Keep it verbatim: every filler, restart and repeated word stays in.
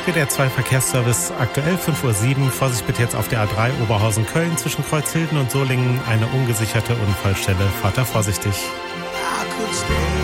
W D R zwei Verkehrsservice aktuell fünf Uhr sieben. Vorsicht bitte jetzt auf der A drei Oberhausen-Köln zwischen Kreuzhilden und Solingen. Eine ungesicherte Unfallstelle. Fahrt da vorsichtig. I could stay